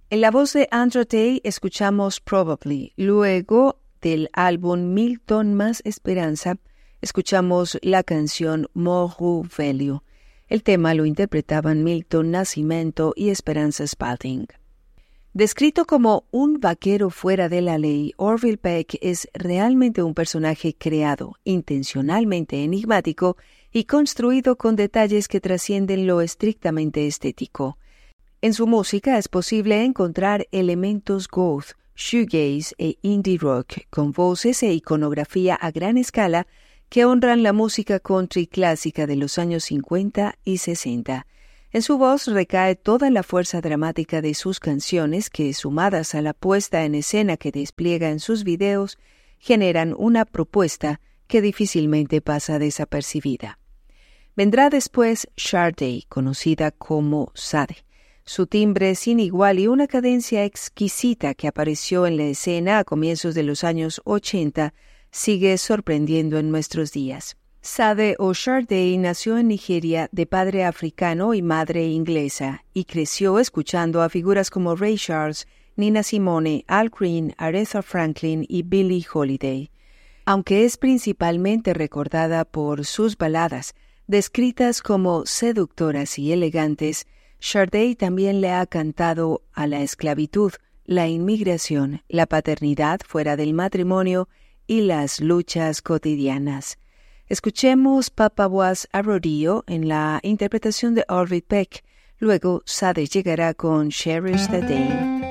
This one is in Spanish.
En la voz de Andra Day escuchamos Probably. Luego del álbum Milton más Esperanza, escuchamos la canción Moru Velho. El tema lo interpretaban Milton Nascimento y Esperanza Spalding. Descrito como un vaquero fuera de la ley, Orville Peck es realmente un personaje creado, intencionalmente enigmático y construido con detalles que trascienden lo estrictamente estético. En su música es posible encontrar elementos goth, shoegaze e indie rock, con voces e iconografía a gran escala que honran la música country clásica de los años 50 y 60. En su voz recae toda la fuerza dramática de sus canciones que, sumadas a la puesta en escena que despliega en sus videos, generan una propuesta que difícilmente pasa desapercibida. Vendrá después Sade, conocida como Sade. Su timbre sin igual y una cadencia exquisita que apareció en la escena a comienzos de los años 80 sigue sorprendiendo en nuestros días. Sade o Sade nació en Nigeria de padre africano y madre inglesa y creció escuchando a figuras como Ray Charles, Nina Simone, Al Green, Aretha Franklin y Billie Holiday. Aunque es principalmente recordada por sus baladas, descritas como seductoras y elegantes, Sade también le ha cantado a la esclavitud, la inmigración, la paternidad fuera del matrimonio y las luchas cotidianas. Escuchemos Papa Was a Rodeo en la interpretación de Orville Peck. Luego Sade llegará con Cherish the Day.